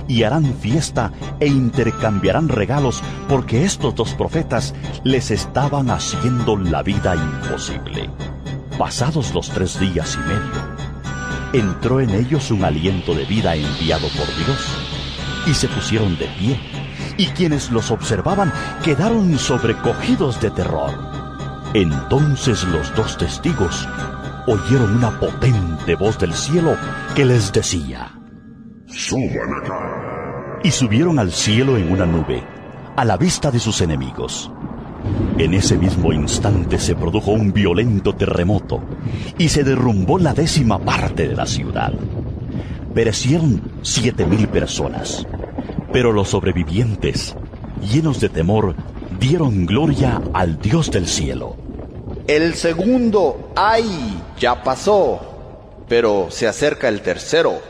y harán fiesta e intercambiarán regalos, porque estos dos profetas les estaban haciendo la vida imposible. Pasados los 3 días y medio, entró en ellos un aliento de vida enviado por Dios, y se pusieron de pie, y quienes los observaban quedaron sobrecogidos de terror. Entonces los 2 testigos oyeron una potente voz del cielo que les decía: ¡Suban acá! Y subieron al cielo en una nube, a la vista de sus enemigos. En ese mismo instante se produjo un violento terremoto, y se derrumbó la 10ª parte de la ciudad. Perecieron 7,000 personas, pero los sobrevivientes, llenos de temor, dieron gloria al Dios del cielo. El segundo ¡ay! Ya pasó, pero se acerca el tercero.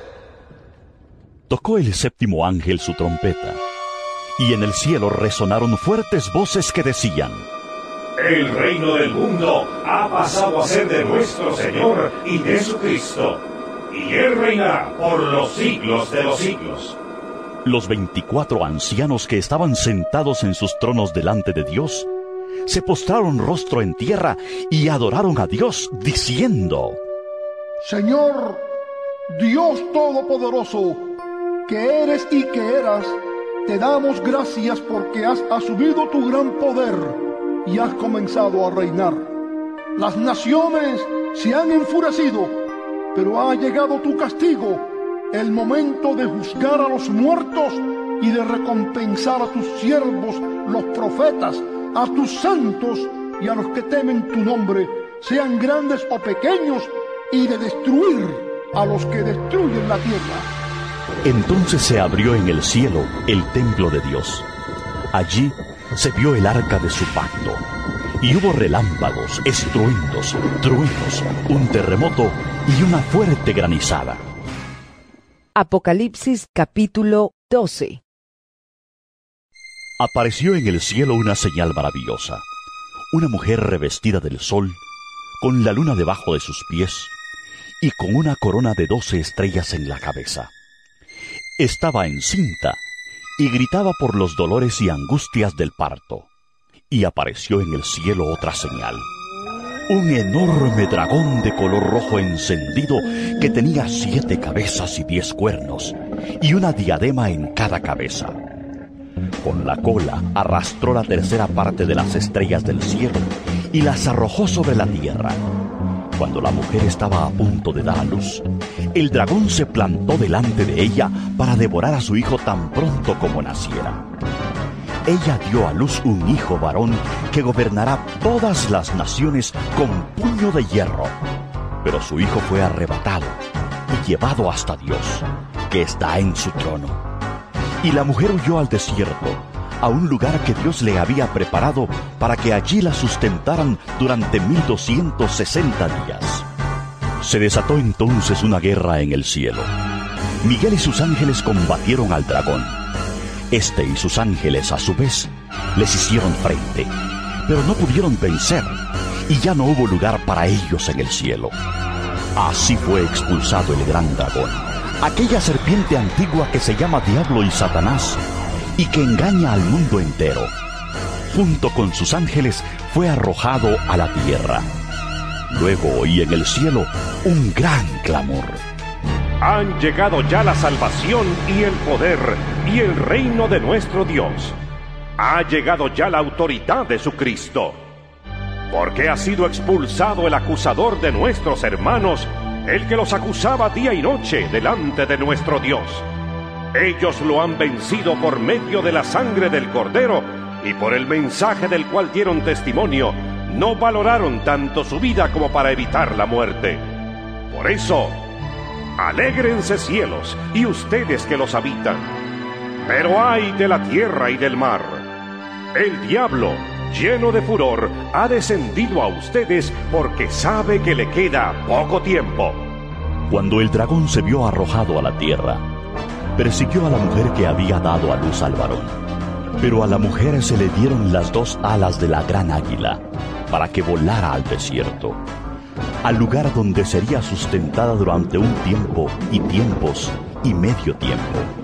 Tocó el 7º ángel su trompeta, y en el cielo resonaron fuertes voces que decían: El reino del mundo ha pasado a ser de nuestro Señor y de su Cristo, y Él reinará por los siglos de los siglos. Los 24 ancianos que estaban sentados en sus tronos delante de Dios se postraron rostro en tierra y adoraron a Dios, diciendo: Señor, Dios Todopoderoso, que eres y que eras, te damos gracias porque has asumido tu gran poder y has comenzado a reinar. Las naciones se han enfurecido, pero ha llegado tu castigo, el momento de juzgar a los muertos y de recompensar a tus siervos, los profetas, a tus santos y a los que temen tu nombre, sean grandes o pequeños, y de destruir a los que destruyen la tierra. Entonces se abrió en el cielo el templo de Dios. Allí se vio el arca de su pacto, y hubo relámpagos, estruendos, truenos, un terremoto y una fuerte granizada. Apocalipsis capítulo 12. Apareció en el cielo una señal maravillosa, una mujer revestida del sol, con la luna debajo de sus pies, y con una corona de 12 estrellas en la cabeza. Estaba encinta, y gritaba por los dolores y angustias del parto. Y apareció en el cielo otra señal, un enorme dragón de color rojo encendido, que tenía 7 cabezas y 10 cuernos, y una diadema en cada cabeza. Con la cola arrastró la 3ª parte de las estrellas del cielo, y las arrojó sobre la tierra. Cuando la mujer estaba a punto de dar a luz, el dragón se plantó delante de ella para devorar a su hijo tan pronto como naciera. Ella dio a luz un hijo varón que gobernará todas las naciones con puño de hierro. Pero su hijo fue arrebatado y llevado hasta Dios, que está en su trono. Y la mujer huyó al desierto, a un lugar que Dios le había preparado para que allí la sustentaran durante 1260 días. Se desató entonces una guerra en el cielo. Miguel y sus ángeles combatieron al dragón. Este y sus ángeles, a su vez, les hicieron frente, pero no pudieron vencer, y ya no hubo lugar para ellos en el cielo. Así fue expulsado el gran dragón, aquella serpiente antigua que se llama Diablo y Satanás, y que engaña al mundo entero. Junto con sus ángeles fue arrojado a la tierra. Luego oí en el cielo un gran clamor: Han llegado ya la salvación y el poder y el reino de nuestro Dios. Ha llegado ya la autoridad de su Cristo. Porque ha sido expulsado el acusador de nuestros hermanos, el que los acusaba día y noche delante de nuestro Dios. Ellos lo han vencido por medio de la sangre del Cordero y por el mensaje del cual dieron testimonio. No valoraron tanto su vida como para evitar la muerte. Por eso, alégrense cielos y ustedes que los habitan. Pero ay de la tierra y del mar. El diablo, lleno de furor, ha descendido a ustedes porque sabe que le queda poco tiempo. Cuando el dragón se vio arrojado a la tierra, persiguió a la mujer que había dado a luz al varón. Pero a la mujer se le dieron las 2 alas de la gran águila, para que volara al desierto, al lugar donde sería sustentada durante un tiempo y tiempos y medio tiempo.